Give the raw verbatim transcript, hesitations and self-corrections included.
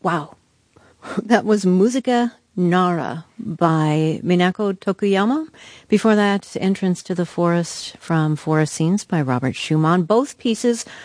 Wow. That was Musica Nara by Minako Tokuyama. Before that, Entrance to the Forest from Forest Scenes by Robert Schumann. Both pieces